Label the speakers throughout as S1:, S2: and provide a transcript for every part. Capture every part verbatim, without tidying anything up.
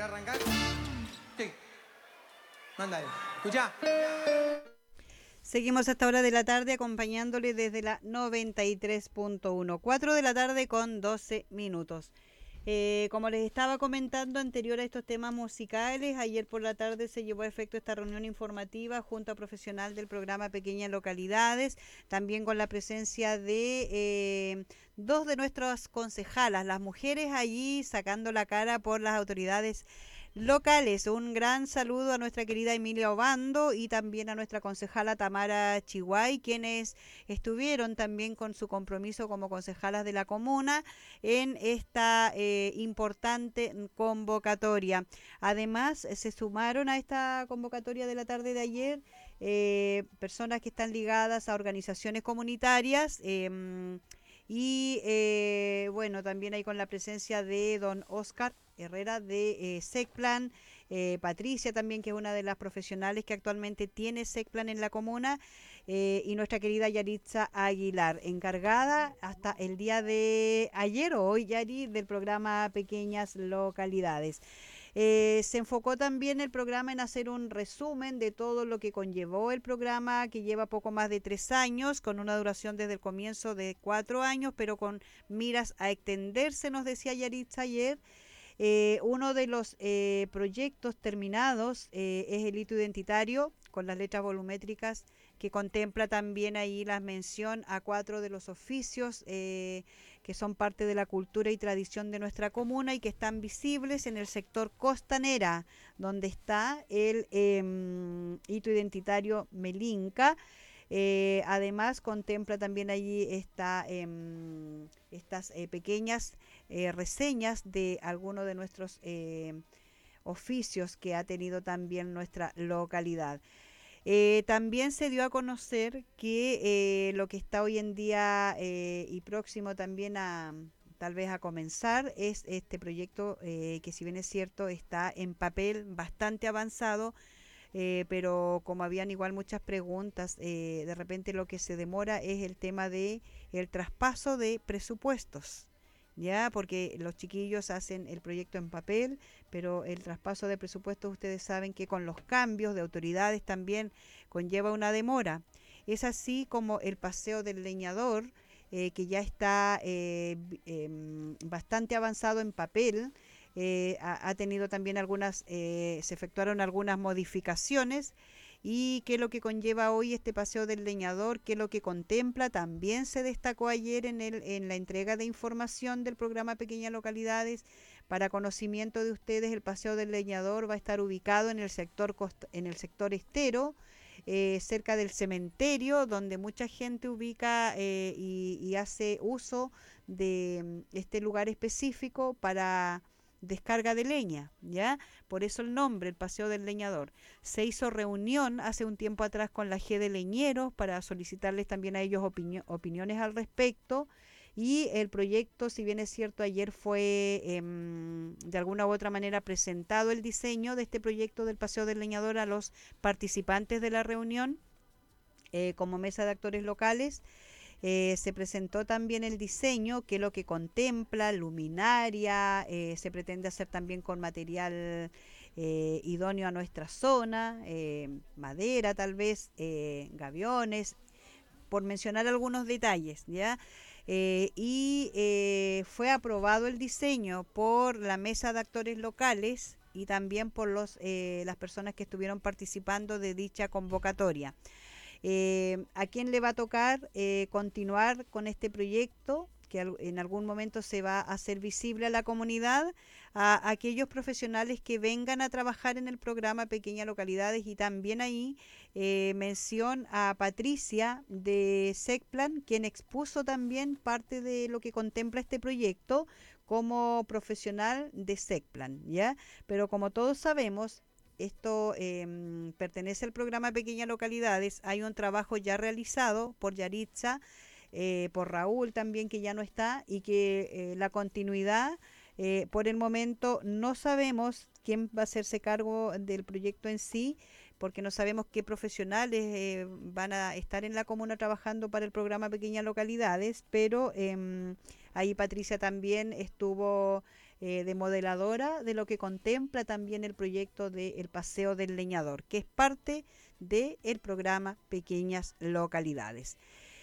S1: arrancar? Sí. Manda ahí. Escuchá.
S2: Seguimos a esta hora de la tarde acompañándole desde la noventa y tres punto uno. cuatro de la tarde con doce minutos. Eh, como les estaba comentando anterior a estos temas musicales, ayer por la tarde se llevó a efecto esta reunión informativa junto a profesional del programa Pequeñas Localidades, también con la presencia de eh, dos de nuestras concejalas, las mujeres allí sacando la cara por las autoridades locales. Un gran saludo a nuestra querida Emilia Obando y también a nuestra concejala Tamara Chihuay, quienes estuvieron también con su compromiso como concejalas de la comuna en esta eh, importante convocatoria. Además, se sumaron a esta convocatoria de la tarde de ayer eh, personas que están ligadas a organizaciones comunitarias, eh, y eh, bueno, también hay con la presencia de don Oscar Herrera de eh, SECPLAN, eh, Patricia también, que es una de las profesionales que actualmente tiene SECPLAN en la comuna, eh, y nuestra querida Yaritza Aguilar, encargada hasta el día de ayer o hoy, Yari, del programa Pequeñas Localidades. Eh, se enfocó también el programa en hacer un resumen de todo lo que conllevó el programa, que lleva poco más de tres años, con una duración desde el comienzo de cuatro años, pero con miras a extenderse, nos decía Yaritza ayer. Eh, uno de los eh, proyectos terminados eh, es el hito identitario con las letras volumétricas, que contempla también ahí la mención a cuatro de los oficios eh, que son parte de la cultura y tradición de nuestra comuna y que están visibles en el sector costanera, donde está el eh, hito identitario Melinca. Eh, además contempla también allí esta, eh, estas eh, pequeñas eh, reseñas de algunos de nuestros eh, oficios que ha tenido también nuestra localidad. Eh, también se dio a conocer que eh, lo que está hoy en día eh, y próximo también a tal vez a comenzar es este proyecto eh, que, si bien es cierto, está en papel bastante avanzado, eh, pero como habían igual muchas preguntas, eh, de repente lo que se demora es el tema de el traspaso de presupuestos, ya, porque los chiquillos hacen el proyecto en papel, pero el traspaso de presupuestos, ustedes saben que con los cambios de autoridades también conlleva una demora. Es así como el paseo del leñador, eh, que ya está eh, eh, bastante avanzado en papel. Eh, ha, ha tenido también algunas, eh, se efectuaron algunas modificaciones, y qué es lo que conlleva hoy este paseo del leñador, qué es lo que contempla, también se destacó ayer en, el, en la entrega de información del programa Pequeñas Localidades. Para conocimiento de ustedes, el paseo del leñador va a estar ubicado en el sector, cost, en el sector estero, eh, cerca del cementerio, donde mucha gente ubica eh, y, y hace uso de este lugar específico para descarga de leña, ¿ya? Por eso el nombre, el Paseo del Leñador. Se hizo reunión hace un tiempo atrás con la G de Leñeros para solicitarles también a ellos opini- opiniones al respecto, y el proyecto, si bien es cierto, ayer fue eh, de alguna u otra manera presentado el diseño de este proyecto del Paseo del Leñador a los participantes de la reunión eh, como mesa de actores locales. Eh, se presentó también el diseño, que es lo que contempla, luminaria, eh, se pretende hacer también con material eh, idóneo a nuestra zona, eh, madera tal vez, eh, gaviones, por mencionar algunos detalles, ¿ya? Eh, y eh, fue aprobado el diseño por la mesa de actores locales y también por los, eh, las personas que estuvieron participando de dicha convocatoria. Eh, ¿A quién le va a tocar eh, continuar con este proyecto, que en algún momento se va a hacer visible a la comunidad? A aquellos profesionales que vengan a trabajar en el programa Pequeñas Localidades, y también ahí eh, mención a Patricia de SECPLAN, quien expuso también parte de lo que contempla este proyecto como profesional de SECPLAN, ¿ya? Pero como todos sabemos, esto eh, pertenece al programa Pequeñas Localidades. Hay un trabajo ya realizado por Yaritza, eh, por Raúl también, que ya no está, y que eh, la continuidad, eh, por el momento no sabemos quién va a hacerse cargo del proyecto en sí, porque no sabemos qué profesionales eh, van a estar en la comuna trabajando para el programa Pequeñas Localidades, pero eh, ahí Patricia también estuvo eh, de modeladora de lo que contempla también el proyecto del Paseo del Leñador, que es parte del programa Pequeñas Localidades.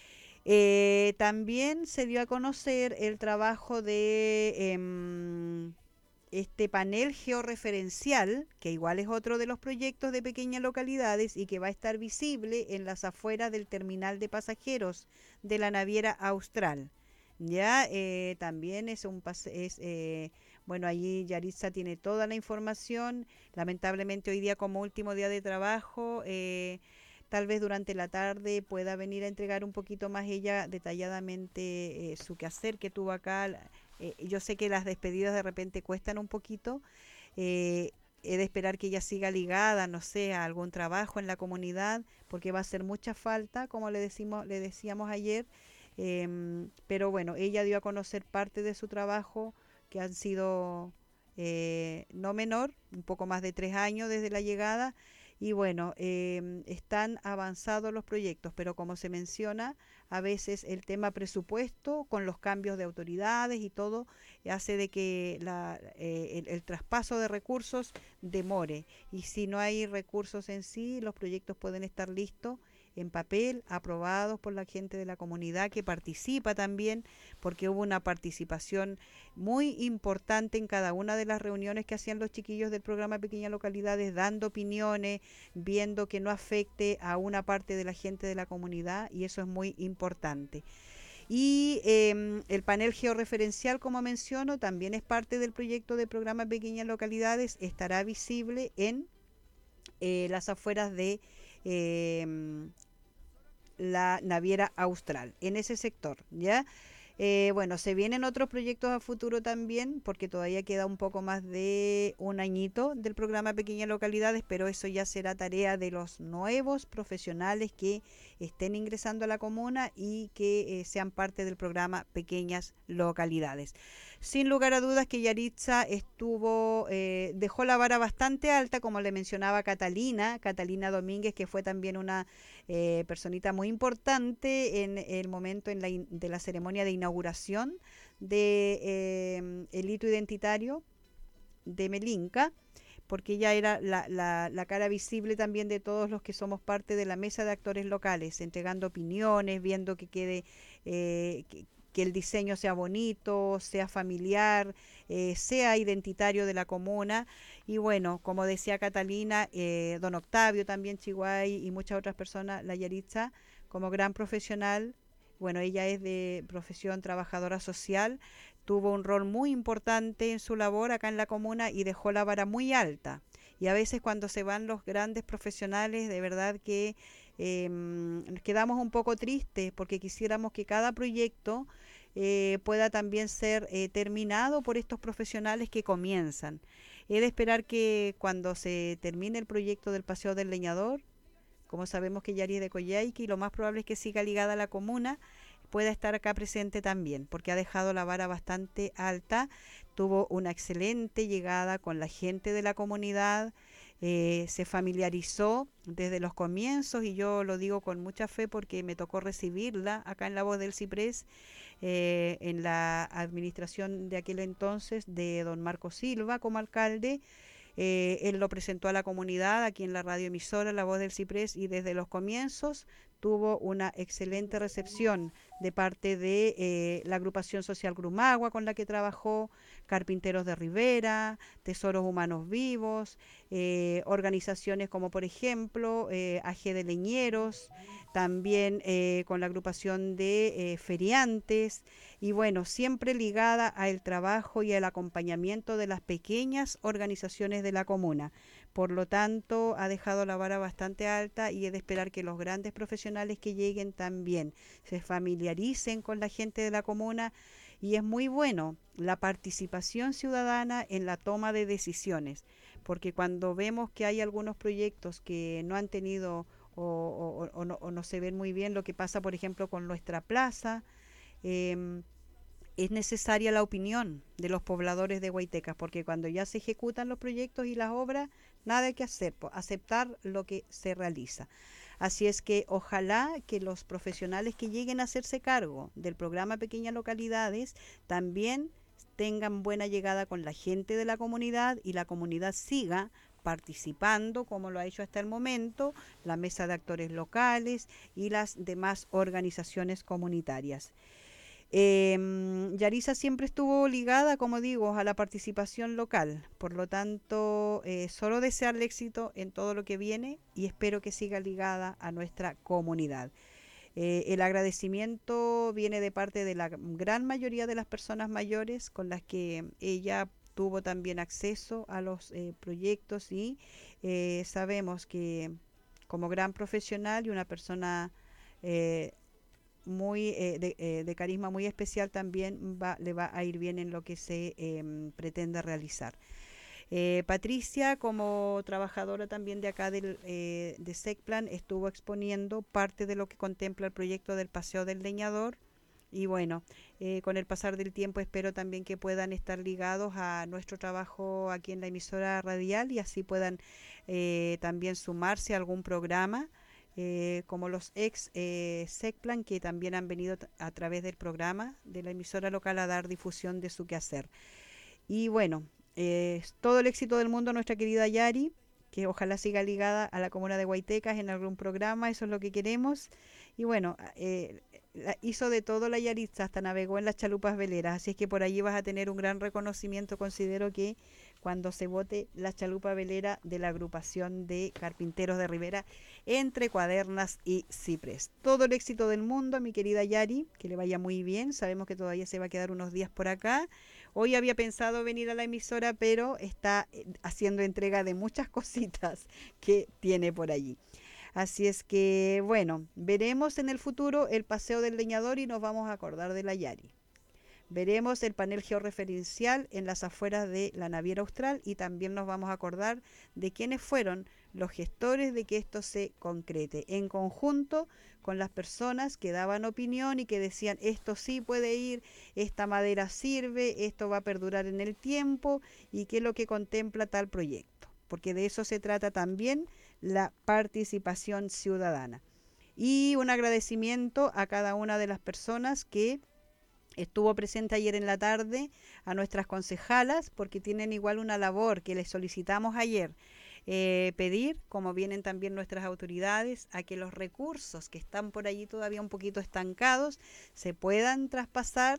S2: Eh, también se dio a conocer el trabajo de eh, este panel georreferencial, que igual es otro de los proyectos de Pequeñas Localidades y que va a estar visible en las afueras del terminal de pasajeros de la naviera Austral. Ya eh, también es un pase es eh, bueno, allí Yaritza tiene toda la información. Lamentablemente hoy día, como último día de trabajo, eh, tal vez durante la tarde pueda venir a entregar un poquito más ella detalladamente eh, su quehacer que tuvo acá. Eh, yo sé que las despedidas de repente cuestan un poquito. Eh, he de esperar que ella siga ligada, no sé, a algún trabajo en la comunidad, porque va a hacer mucha falta, como le decimos, le decíamos ayer. Eh, pero bueno, ella dio a conocer parte de su trabajo, que han sido eh, no menor, un poco más de tres años desde la llegada. Y bueno, eh, están avanzados los proyectos, pero como se menciona, a veces el tema presupuesto con los cambios de autoridades y todo hace de que la, eh, el, el traspaso de recursos demore. Y si no hay recursos en sí, los proyectos pueden estar listos en papel, aprobados por la gente de la comunidad que participa también, porque hubo una participación muy importante en cada una de las reuniones que hacían los chiquillos del programa Pequeñas Localidades, dando opiniones, viendo que no afecte a una parte de la gente de la comunidad, y eso es muy importante. Y eh, el panel georreferencial, como menciono, también es parte del proyecto de programa Pequeñas Localidades, estará visible en eh, las afueras de eh, la naviera Austral, en ese sector, ¿ya? Eh, bueno, se vienen otros proyectos a futuro también, porque todavía queda un poco más de un añito del programa Pequeñas Localidades, pero eso ya será tarea de los nuevos profesionales que estén ingresando a la comuna y que eh, sean parte del programa Pequeñas Localidades. Sin lugar a dudas que Yaritza estuvo, eh, dejó la vara bastante alta, como le mencionaba Catalina, Catalina Domínguez, que fue también una eh, personita muy importante en el momento en la in, de la ceremonia de inauguración de eh, el hito identitario de Melinca, porque ella era la, la, la cara visible también de todos los que somos parte de la mesa de actores locales, entregando opiniones, viendo que quede eh, que, que el diseño sea bonito, sea familiar, eh, sea identitario de la comuna. Y bueno, como decía Catalina, eh, don Octavio también, Chihuay, y muchas otras personas, la Yaritza, como gran profesional, bueno, ella es de profesión trabajadora social, tuvo un rol muy importante en su labor acá en la comuna y dejó la vara muy alta. Y a veces cuando se van los grandes profesionales, de verdad que eh, quedamos un poco tristes, porque quisiéramos que cada proyecto eh, pueda también ser eh, terminado por estos profesionales que comienzan. He de esperar que cuando se termine el proyecto del Paseo del Leñador, como sabemos que Yari es de Coyhaique y lo más probable es que siga ligada a la comuna, pueda estar acá presente también, porque ha dejado la vara bastante alta, tuvo una excelente llegada con la gente de la comunidad, eh, se familiarizó desde los comienzos, y yo lo digo con mucha fe porque me tocó recibirla acá en La Voz del Ciprés, eh, en la administración de aquel entonces de don Marco Silva como alcalde. Eh, él lo presentó a la comunidad aquí en la radioemisora La Voz del Ciprés, y desde los comienzos tuvo una excelente recepción de parte de eh, la agrupación social Grumagua con la que trabajó, Carpinteros de Rivera, Tesoros Humanos Vivos, eh, organizaciones como por ejemplo eh, A G de Leñeros, también eh, con la agrupación de eh, feriantes, y bueno, siempre ligada al trabajo y al acompañamiento de las pequeñas organizaciones de la comuna. Por lo tanto, ha dejado la vara bastante alta, y es de esperar que los grandes profesionales que lleguen también se familiaricen con la gente de la comuna, y es muy bueno la participación ciudadana en la toma de decisiones, porque cuando vemos que hay algunos proyectos que no han tenido o, o, o, no, o no se ven muy bien, lo que pasa por ejemplo con nuestra plaza, eh, es necesaria la opinión de los pobladores de Guaitecas, porque cuando ya se ejecutan los proyectos y las obras, nada hay que hacer, aceptar lo que se realiza. Así es que ojalá que los profesionales que lleguen a hacerse cargo del programa Pequeñas Localidades también tengan buena llegada con la gente de la comunidad y la comunidad siga participando como lo ha hecho hasta el momento, la mesa de actores locales y las demás organizaciones comunitarias. Eh, Yarisa siempre estuvo ligada, como digo, a la participación local, por lo tanto, eh, solo desearle éxito en todo lo que viene y espero que siga ligada a nuestra comunidad. Eh, el agradecimiento viene de parte de la gran mayoría de las personas mayores con las que ella tuvo también acceso a los eh, proyectos y eh, sabemos que como gran profesional y una persona eh, muy eh, de, eh, de carisma muy especial también va, le va a ir bien en lo que se eh, pretende realizar. Eh, Patricia, como trabajadora también de acá del, eh, de SECPLAN, estuvo exponiendo parte de lo que contempla el proyecto del Paseo del Leñador y bueno, eh, con el pasar del tiempo espero también que puedan estar ligados a nuestro trabajo aquí en la emisora radial y así puedan eh, también sumarse a algún programa eh, como los ex eh, SECPLAN que también han venido a través del programa de la emisora local a dar difusión de su quehacer. Y bueno, eh, todo el éxito del mundo a nuestra querida Yari, que ojalá siga ligada a la comuna de Guaitecas en algún programa, eso es lo que queremos. Y bueno, eh, hizo de todo la Yaritza, hasta navegó en las chalupas veleras, así es que por allí vas a tener un gran reconocimiento, considero que cuando se vote la chalupa velera de la agrupación de carpinteros de Rivera entre Cuadernas y Ciprés. Todo el éxito del mundo a mi querida Yari, que le vaya muy bien, sabemos que todavía se va a quedar unos días por acá. Hoy había pensado venir a la emisora, pero está haciendo entrega de muchas cositas que tiene por allí. Así es que, bueno, veremos en el futuro el Paseo del Leñador y nos vamos a acordar de la Yari. Veremos el panel georreferencial en las afueras de la Naviera Austral y también nos vamos a acordar de quiénes fueron los gestores de que esto se concrete, en conjunto con las personas que daban opinión y que decían esto sí puede ir, esta madera sirve, esto va a perdurar en el tiempo y qué es lo que contempla tal proyecto, porque de eso se trata también la participación ciudadana. Y un agradecimiento a cada una de las personas que estuvo presente ayer en la tarde, a nuestras concejalas, porque tienen igual una labor que les solicitamos ayer, eh, pedir, como vienen también nuestras autoridades, a que los recursos que están por allí todavía un poquito estancados se puedan traspasar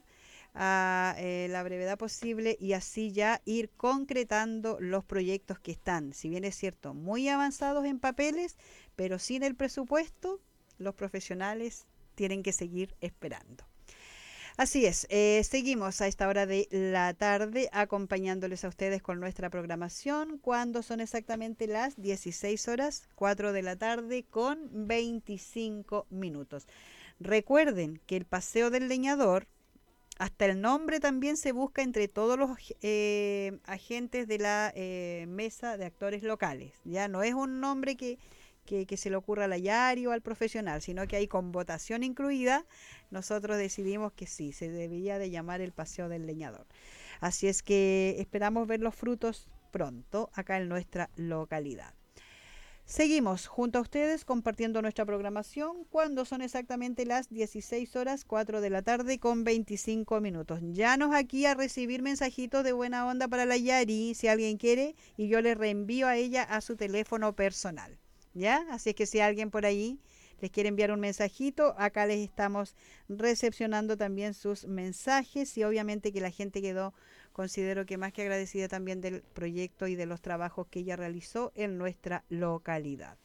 S2: a eh, la brevedad posible y así ya ir concretando los proyectos que están, si bien es cierto, muy avanzados en papeles, pero sin el presupuesto, los profesionales tienen que seguir esperando. Así es, eh, seguimos a esta hora de la tarde acompañándoles a ustedes con nuestra programación cuando son exactamente las dieciséis horas, cuatro de la tarde con veinticinco minutos. Recuerden que el Paseo del Leñador, hasta el nombre también se busca entre todos los eh, agentes de la eh, mesa de actores locales. Ya no es un nombre que... Que, que se le ocurra a la Yari o al profesional, sino que hay con votación incluida, nosotros decidimos que sí, se debía de llamar el Paseo del Leñador. Así es que esperamos ver los frutos pronto acá en nuestra localidad. Seguimos junto a ustedes compartiendo nuestra programación cuando son exactamente las dieciséis horas, cuatro de la tarde con veinticinco minutos. Llanos aquí a recibir mensajitos de buena onda para la Yari, si alguien quiere, y yo le reenvío a ella a su teléfono personal. ¿Ya? Así es que si alguien por ahí les quiere enviar un mensajito, acá les estamos recepcionando también sus mensajes y obviamente que la gente quedó, considero que más que agradecida también del proyecto y de los trabajos que ella realizó en nuestra localidad.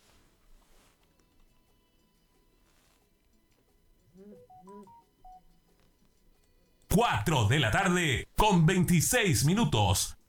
S3: cuatro de la tarde con veintiséis minutos.